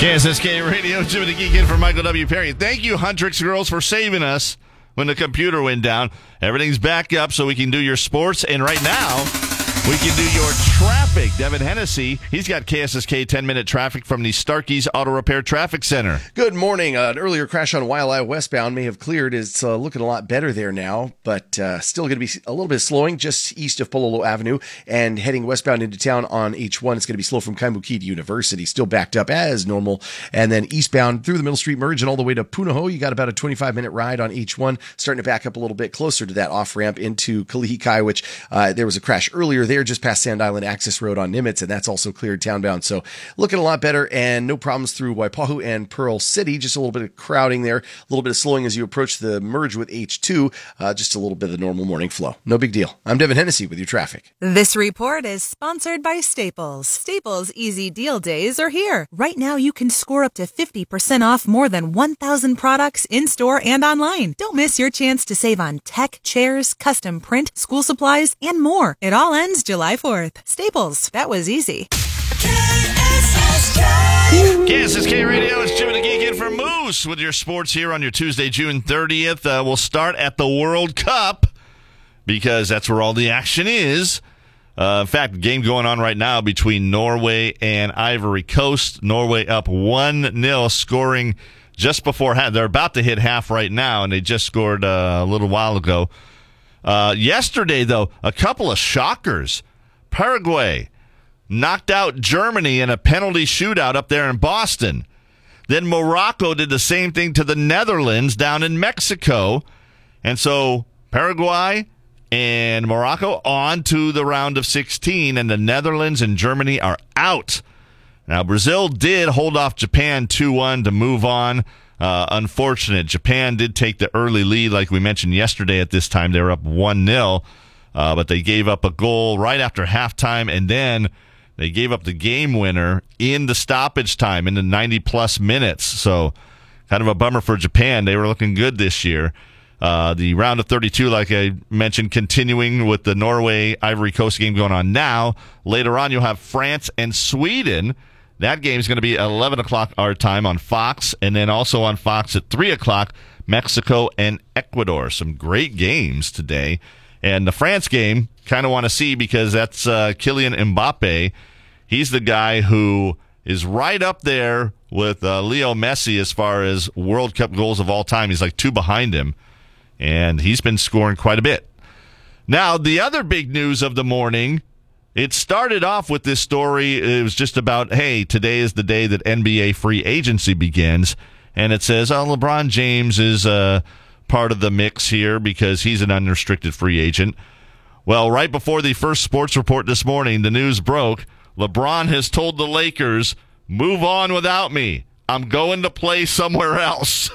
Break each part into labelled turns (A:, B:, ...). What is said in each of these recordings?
A: KSSK Radio, Jimmy the Geek in for Michael W. Perry. Thank you, Huntrix Girls, for saving us when the computer went down. Everything's back up so we can do your sports. And right now, we can do your traffic. Devin Hennessy, he's got KSSK 10-minute traffic from the Starkey's Auto Repair Traffic Center.
B: Good morning. An earlier crash on Waialae westbound may have cleared. It's looking a lot better there now, but still going to be a little bit slowing just east of Pololo Avenue and heading westbound into town on H1. It's going to be slow from Kaimuki to University, still backed up as normal. And then eastbound through the Middle Street Merge and all the way to Punahou, you got about a 25-minute ride on H1, starting to back up a little bit closer to that off-ramp into Kalihikai, which there was a crash earlier there just past Sand Island Access Road on Nimitz, and that's also cleared townbound. So looking a lot better and no problems through Waipahu and Pearl City. Just a little bit of crowding there, a little bit of slowing as you approach the merge with H2. Just a little bit of the normal morning flow. No big deal. I'm Devin Hennessy with your traffic.
C: This report is sponsored by Staples. Staples Easy Deal Days are here. Right now you can score up to 50% off more than 1,000 products in-store and online. Don't miss your chance to save on tech, chairs, custom print, school supplies, and more. It all ends July 4th. Staples. That was easy.
A: KSSK Radio, it's Jimmy the Geek in for Moose with your sports here on your Tuesday, June 30th. We'll start at the World Cup because that's where all the action is. In fact, game going on right now between Norway and Ivory Coast. Norway up 1-0, scoring just before half. They're about to hit half right now, and they just scored a little while ago. Yesterday, though, a couple of shockers. Paraguay knocked out Germany in a penalty shootout up there in Boston. Then Morocco did the same thing to the Netherlands down in Mexico. And so Paraguay and Morocco on to the round of 16, and the Netherlands and Germany are out. Now, Brazil did hold off Japan 2-1 to move on. Unfortunate. Japan did take the early lead, like we mentioned yesterday at this time. They were up 1-0. But they gave up a goal right after halftime, and then they gave up the game winner in the stoppage time in the 90-plus minutes. So kind of a bummer for Japan. They were looking good this year. The round of 32, like I mentioned, continuing with the Norway-Ivory Coast game going on now. Later on, you'll have France and Sweden. That game is going to be at 11 o'clock our time on Fox, and then also on Fox at 3 o'clock, Mexico and Ecuador. Some great games today. And the France game, kind of want to see because that's Kylian Mbappe. He's the guy who is right up there with Leo Messi as far as World Cup goals of all time. He's like 2 behind him, and he's been scoring quite a bit. Now, the other big news of the morning, it started off with this story. It was just about, hey, today is the day that NBA free agency begins. And it says, LeBron James is part of the mix here because he's an unrestricted free agent. Well, right before the first sports report this morning, the news broke. LeBron has told the Lakers, move on without me. I'm going to play somewhere else.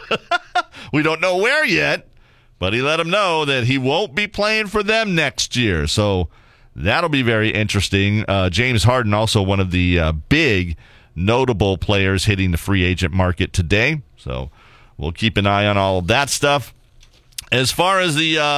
A: We don't know where yet, but he let them know that he won't be playing for them next year. So that'll be very interesting. James Harden, also one of the big notable players hitting the free agent market today. So we'll keep an eye on all of that stuff. As far as the